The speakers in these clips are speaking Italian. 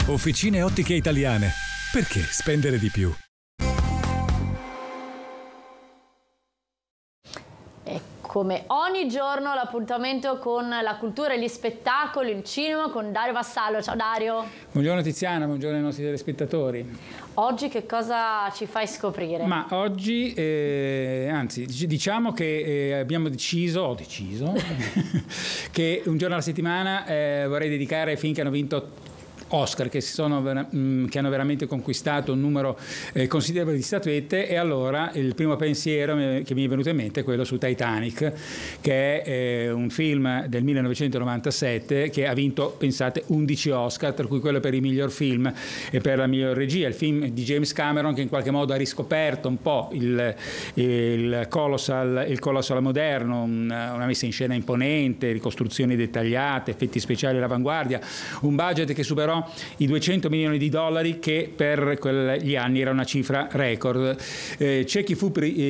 Officine Ottiche Italiane. Perché spendere di più? E come ogni giorno l'appuntamento con la cultura e gli spettacoli, il cinema con Dario Vassallo. Ciao Dario. Buongiorno Tiziana, buongiorno ai nostri telespettatori. Oggi che cosa ci fai scoprire? Ma oggi, anzi, diciamo che ho deciso che un giorno alla settimana vorrei dedicare ai film che hanno vinto Oscar, che hanno veramente conquistato un numero considerevole di statuette, e allora il primo pensiero che mi è venuto in mente è quello su Titanic, che è un film del 1997 che ha vinto, pensate, 11 Oscar, tra cui quello per il miglior film e per la miglior regia. Il film di James Cameron, che in qualche modo ha riscoperto un po' il Colossal moderno, una messa in scena imponente, ricostruzioni dettagliate, effetti speciali all'avanguardia, un budget che superò i $200 milioni, che per quegli anni era una cifra record. C'è chi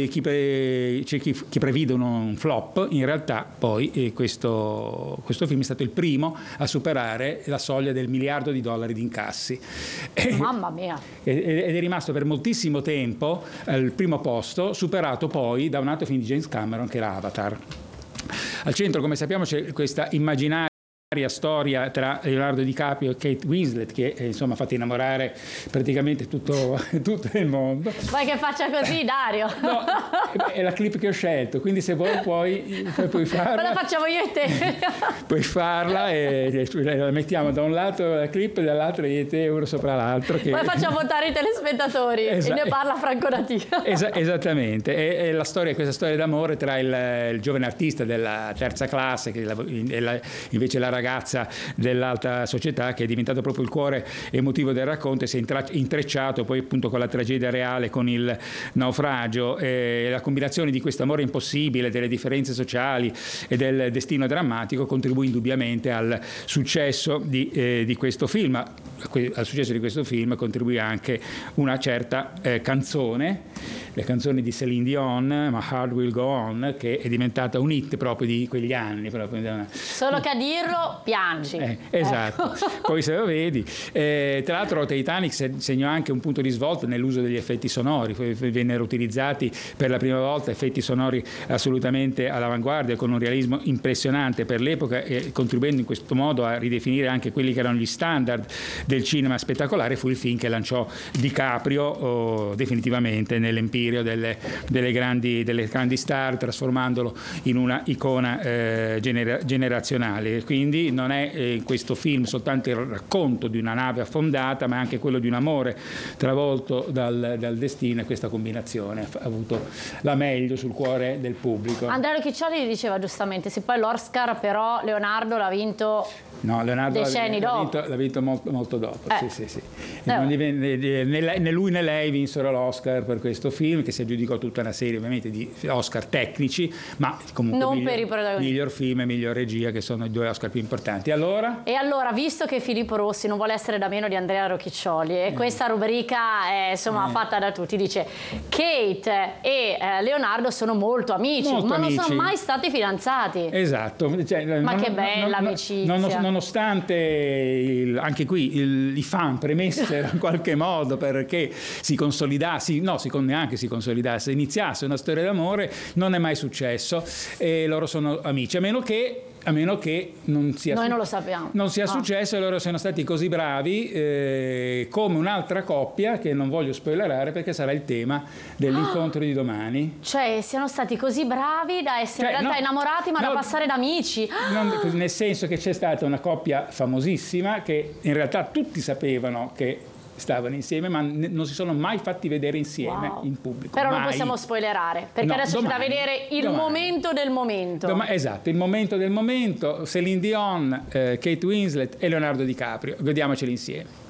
previde un flop. In realtà poi questo film è stato il primo a superare la soglia del $1 miliardo di incassi. Mamma mia! Ed è rimasto per moltissimo tempo al primo posto, superato poi da un altro film di James Cameron, che era Avatar. Al centro, come sappiamo, c'è questa immaginaria storia tra Leonardo DiCaprio e Kate Winslet, che insomma ha fatto innamorare praticamente tutto il mondo. Vuoi che faccia così, Dario? No, è la clip che ho scelto, quindi se vuoi puoi farla. Ma la facciamo io e te. Puoi farla e la mettiamo da un lato la clip e dall'altro io e te, uno sopra l'altro. Poi facciamo votare i telespettatori e ne parla Franco Natia. Esattamente, è questa storia d'amore tra il giovane artista della terza classe, che invece la ragazza dell'alta società, che è diventato proprio il cuore emotivo del racconto e si è intrecciato poi appunto con la tragedia reale, con il naufragio. La combinazione di questo amore impossibile, delle differenze sociali e del destino drammatico contribuì indubbiamente al successo di questo film. Al successo di questo film contribuì anche una certa canzone, le canzoni di Céline Dion, My Heart Will Go On, che è diventata un hit proprio di quegli anni. Solo che a dirlo piangi. Esatto, poi se lo vedi. Tra l'altro Titanic segnò anche un punto di svolta nell'uso degli effetti sonori. Vennero utilizzati per la prima volta effetti sonori assolutamente all'avanguardia, con un realismo impressionante per l'epoca, e contribuendo in questo modo a ridefinire anche quelli che erano gli standard del cinema spettacolare. Fu il film che lanciò DiCaprio definitivamente nell'empirio delle grandi star, trasformandolo in una icona generazionale. Quindi non è questo film soltanto il racconto di una nave affondata, ma anche quello di un amore travolto dal destino, e questa combinazione ha avuto la meglio sul cuore del pubblico. Andrea Chiccioli diceva giustamente, se poi l'Oscar però Leonardo l'ha vinto decenni dopo. L'ha vinto molto, molto dopo. Sì. Né lui né lei vinsero l'Oscar per questo film, che si aggiudicò tutta una serie ovviamente di Oscar tecnici, ma comunque non per i protagonisti. Miglior film e miglior regia, che sono i due Oscar più importanti. E allora, visto che Filippo Rossi non vuole essere da meno di Andrea Rocchiccioli, e questa rubrica è fatta da tutti, dice Kate e Leonardo sono molto amici, non sono mai stati fidanzati. Esatto. Ma che bella amicizia. Nonostante anche qui i fan premessero in qualche modo perché neanche si consolidasse, iniziasse una storia d'amore, non è mai successo, e loro sono amici, a meno che non sia noi non lo sappiamo. Non sia successo, e loro siano stati così bravi come un'altra coppia che non voglio spoilerare, perché sarà il tema dell'incontro di domani. Cioè siano stati così bravi da essere in realtà innamorati, ma da passare da amici. Nel senso che c'è stata una coppia famosissima che in realtà tutti sapevano che stavano insieme, ma non si sono mai fatti vedere insieme in pubblico. Però non possiamo spoilerare, perché adesso c'è da vedere il momento del momento. Esatto, il momento del momento. Céline Dion, Kate Winslet e Leonardo DiCaprio. Godiamoceli insieme.